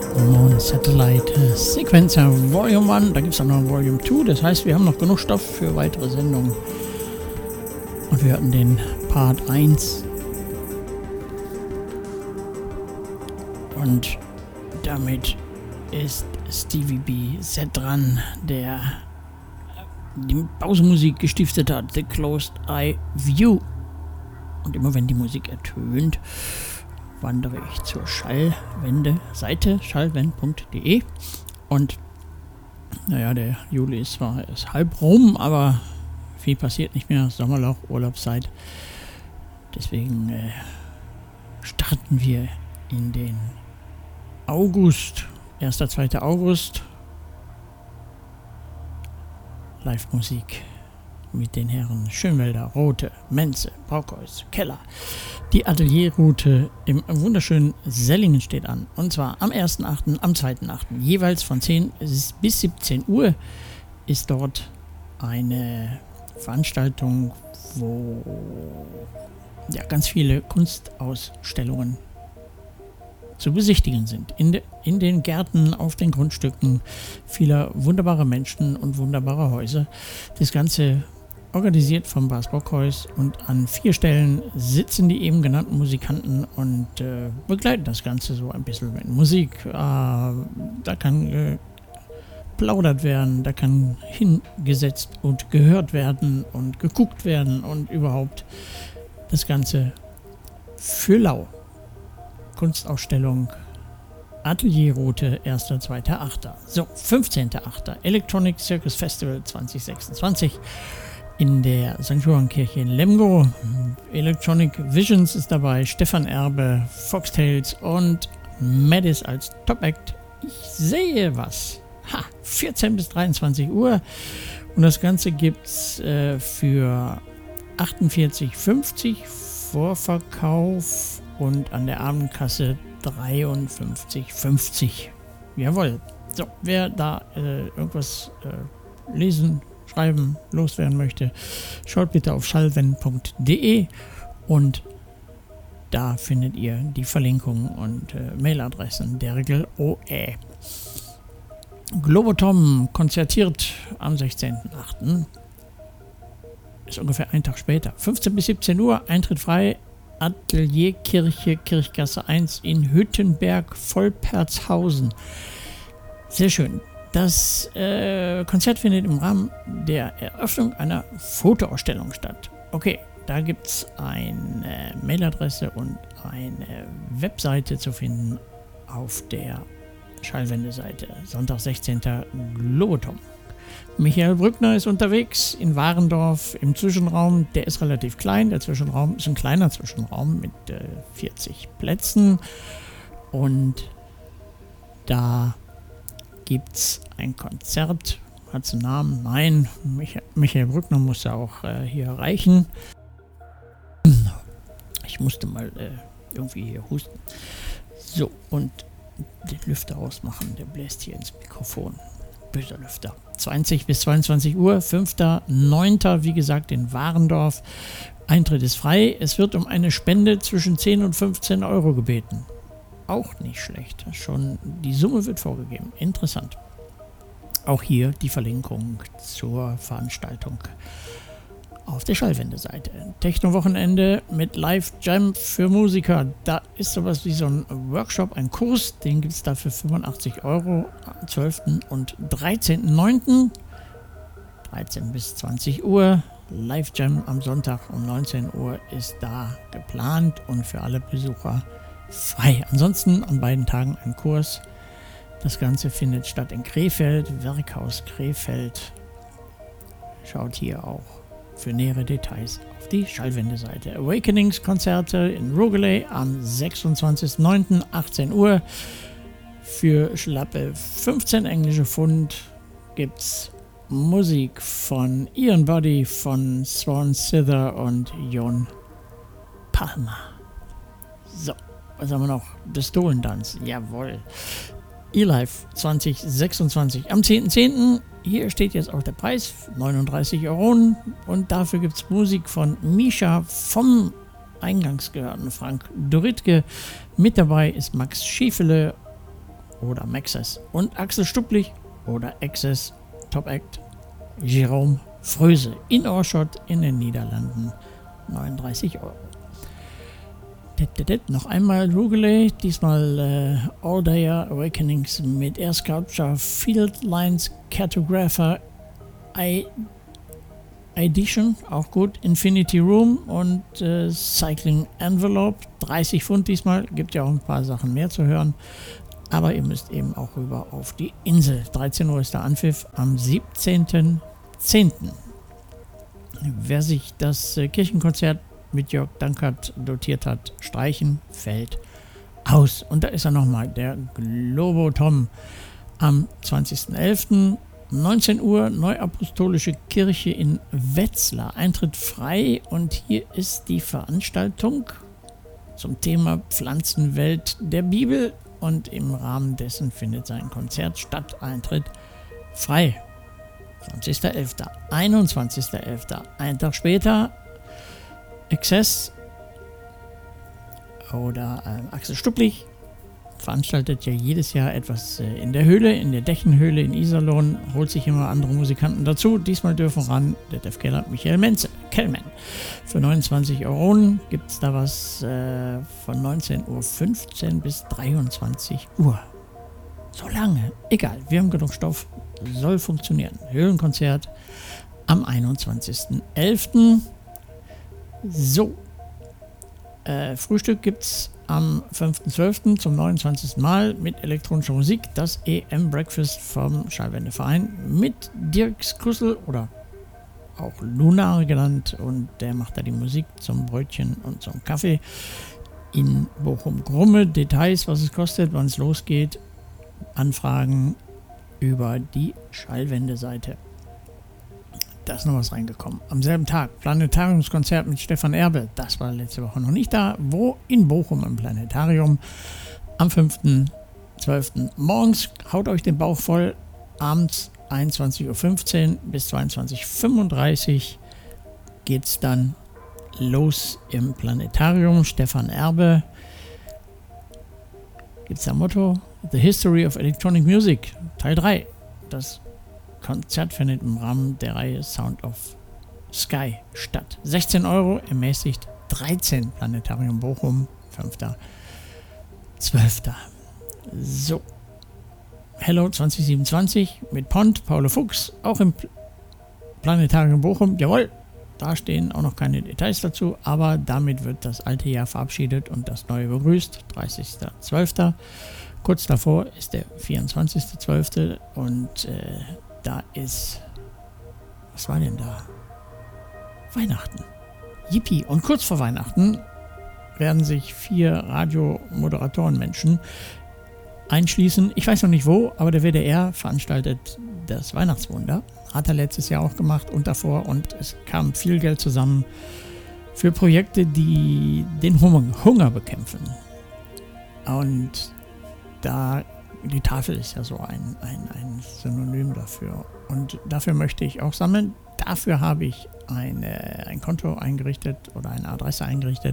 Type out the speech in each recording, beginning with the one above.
Moon Satellite Sequencer Volume 1. Da gibt es auch noch Volume 2. Das heißt, wir haben noch genug Stoff für weitere Sendungen. Und wir hatten den Part 1. Und damit ist Stevie B. Set dran, der die Pausenmusik gestiftet hat. The Closed Eye View. Und immer wenn die Musik ertönt, wandere ich zur Schallwende-Seite, schallwend.de. Und naja, der Juli ist zwar erst halb rum, aber viel passiert nicht mehr. Sommerloch, Urlaubszeit. Deswegen starten wir in den August, 1. 2. August. Live-Musik mit den Herren Schönwelder, Rothe, Menze, Brockhaus, Keller. Die Atelierroute im wunderschönen Sellingen steht an. Und zwar am 1.8., am 2.8. Jeweils von 10 bis 17 Uhr ist dort eine Veranstaltung, wo ja ganz viele Kunstausstellungen zu besichtigen sind. In den Gärten, auf den Grundstücken vieler wunderbarer Menschen und wunderbarer Häuser. Das Ganze organisiert vom Bas Brockhaus, und an 4 Stellen sitzen die eben genannten Musikanten und begleiten das Ganze so ein bisschen mit Musik. Da kann plaudert werden, da kann hingesetzt und gehört werden und geguckt werden und überhaupt das Ganze für lau. Kunstausstellung Atelierroute 1. 2. 8. So, 15.8. Electronic Circus Festival 2026 in der St. Johann-Kirche in Lemgo. Electronic Visions ist dabei, Stefan Erbe, Foxtails und Maddis als Top-Act. Ich sehe was. 14 bis 23 Uhr. Und das Ganze gibt's für 48,50 Vorverkauf und an der Abendkasse 53,50. Jawohl. So, wer da irgendwas lesen, schreiben, loswerden möchte, schaut bitte auf schallwend.de und da findet ihr die Verlinkungen und Mailadressen der Regel OE. Globotom konzertiert am 16.8. Ist ungefähr einen Tag später. 15 bis 17 Uhr, Eintritt frei. Atelierkirche, Kirchgasse 1 in Hüttenberg, Volpertshausen. Sehr schön. Das Konzert findet im Rahmen der Eröffnung einer Fotoausstellung statt. Okay, da gibt es eine Mailadresse und eine Webseite zu finden auf der Schallwende-Seite. Sonntag 16. Globotom. Michael Brückner ist unterwegs in Warendorf im Zwischenraum. Der ist relativ klein. Der Zwischenraum ist ein kleiner Zwischenraum mit 40 Plätzen. Und da gibt es ein Konzert. Hat es einen Namen? Nein, Michael Brückner muss ja auch hier erreichen. Ich musste mal irgendwie hier husten. So, und den Lüfter ausmachen. Der bläst hier ins Mikrofon. Böser Lüfter. 20 bis 22 Uhr, 5.9. wie gesagt in Warendorf. Eintritt ist frei. Es wird um eine Spende zwischen 10 und 15 Euro gebeten. Auch nicht schlecht. Schon die Summe wird vorgegeben. Interessant. Auch hier die Verlinkung zur Veranstaltung auf der Schallwende-Seite. Techno-Wochenende mit Live-Jam für Musiker. Da ist sowas wie so ein Workshop, ein Kurs. Den gibt es da für 85 Euro am 12. und 13.9. 13 bis 20 Uhr. Live-Jam am Sonntag um 19 Uhr ist da geplant und für alle Besucher frei. Ansonsten an beiden Tagen ein Kurs. Das Ganze findet statt in Krefeld, Werkhaus Krefeld. Schaut hier auch für nähere Details auf die Schallwende-Seite. Awakenings-Konzerte in Rogeley am 26.09. 18 Uhr. Für schlappe 15 englische Pfund gibt's Musik von Ian Body, von Swan Sither und Jon Palmer. So, was haben wir noch? Pistolentanz, jawohl. eLife 2026 am 10.10. Hier steht jetzt auch der Preis, 39 Euro. Und dafür gibt es Musik von Misha vom eingangs gehörten Frank Doritke. Mit dabei ist Max Schiefele oder Maxis. Und Axel Stupplich oder Access Top Act Jerome Fröse in Oorschot in den Niederlanden. 39 €. Noch einmal Rugeley, diesmal All Day Awakenings mit Air Sculpture, Field Lines Cartographer Edition, auch gut, Infinity Room und Cycling Envelope, 30 Pfund diesmal, gibt ja auch ein paar Sachen mehr zu hören, aber ihr müsst eben auch rüber auf die Insel. 13 Uhr ist der Anpfiff am 17.10. Wer sich das Kirchenkonzert mit Jörg Dankert dotiert hat, streichen, fällt aus. Und da ist er nochmal, der Globo Tom am 20.11. 19 Uhr, Neuapostolische Kirche in Wetzlar, Eintritt frei, und hier ist die Veranstaltung zum Thema Pflanzenwelt der Bibel, und im Rahmen dessen findet sein Konzert statt, Eintritt frei. 20.11., 21.11., einen Tag später Access oder Axel Stupplich veranstaltet ja jedes Jahr etwas in der Höhle, in der Dächenhöhle in Iserlohn, holt sich immer andere Musikanten dazu. Diesmal dürfen ran Detlef Keller, Michael Kellmann. Für 29 € gibt es da was von 19.15 Uhr bis 23 Uhr. So lange, egal, wir haben genug Stoff, soll funktionieren. Höhlenkonzert am 21.11. So, Frühstück gibt es am 5.12. zum 29. Mal mit elektronischer Musik, das EM Breakfast vom Schallwendeverein mit Dirk Skrüssel oder auch Lunar genannt, und der macht da die Musik zum Brötchen und zum Kaffee in Bochum-Grumme. Details, was es kostet, wann es losgeht, Anfragen über die Schallwendeseite. Da ist noch was reingekommen. Am selben Tag Planetariumskonzert mit Stefan Erbe. Das war letzte Woche noch nicht da. Wo? In Bochum im Planetarium. Am 5.12. morgens. Haut euch den Bauch voll. Abends 21.15 Uhr bis 22.35 Uhr geht es dann los im Planetarium. Stefan Erbe. Gibt es ein Motto? The History of Electronic Music. Teil 3. Das Konzert findet im Rahmen der Reihe Sound of Sky statt. 16 €, ermäßigt 13, Planetarium Bochum, 5.12. So, Hello 2027 mit Pont, Paul Fuchs, auch im Planetarium Bochum. Jawohl, da stehen auch noch keine Details dazu, aber damit wird das alte Jahr verabschiedet und das neue begrüßt. 30.12. Kurz davor ist der 24.12. und da ist, was war denn da? Weihnachten. Yippie. Und kurz vor Weihnachten werden sich 4 Radiomoderatoren-Menschen einschließen. Ich weiß noch nicht wo, aber der WDR veranstaltet das Weihnachtswunder. Hat er letztes Jahr auch gemacht und davor, und es kam viel Geld zusammen für Projekte, die den Hunger bekämpfen. Und da die Tafel ist ja so ein Synonym dafür. Und dafür möchte ich auch sammeln. Dafür habe ich ein Konto eingerichtet oder eine Adresse eingerichtet.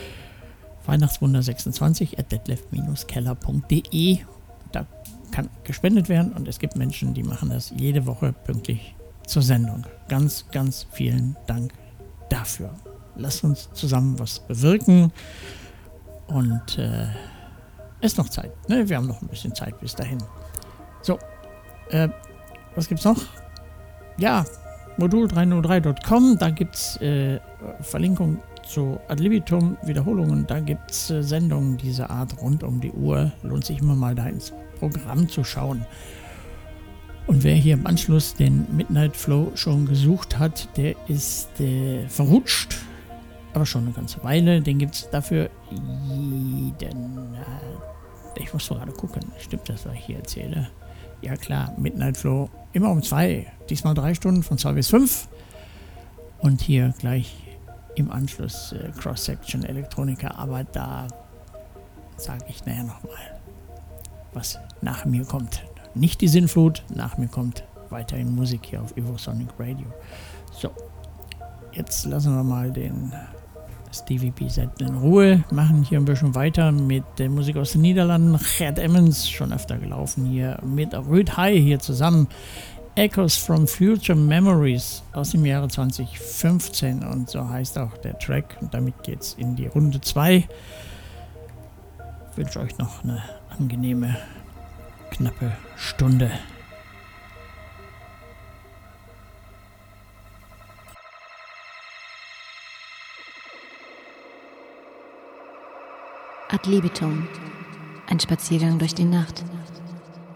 Weihnachtswunder26@detlef-keller.de. Da kann gespendet werden, und es gibt Menschen, die machen das jede Woche pünktlich zur Sendung. Ganz, ganz vielen Dank dafür. Lasst uns zusammen was bewirken, und ist noch Zeit, ne? Wir haben noch ein bisschen Zeit bis dahin. So, was gibt's noch? Ja, modul303.com, da gibt's Verlinkung zu Ad libitum, Wiederholungen, da gibt's Sendungen dieser Art rund um die Uhr. Lohnt sich immer mal da ins Programm zu schauen. Und wer hier im Anschluss den Midnight Flow schon gesucht hat, der ist verrutscht, aber schon eine ganze Weile. Den gibt's dafür jeden... Ich muss gerade gucken, stimmt das, was ich hier erzähle? Ja klar, Midnight Flow, immer um 2, diesmal 3 Stunden von 2 bis 5. Und hier gleich im Anschluss Cross-Section Elektronika, aber da sage ich nachher nochmal, was nach mir kommt. Nicht die Sinnflut, nach mir kommt weiterhin Musik hier auf Evosonic Radio. So, jetzt lassen wir mal den Stevie B seid in Ruhe, machen hier ein bisschen weiter mit der Musik aus den Niederlanden. Gert Emmons, schon öfter gelaufen hier, mit Ruud Hai hier zusammen. Echoes from Future Memories aus dem Jahre 2015 und so heißt auch der Track. Und damit geht's in die Runde 2. Ich wünsche euch noch eine angenehme, knappe Stunde. Ad libitum, ein Spaziergang durch die Nacht.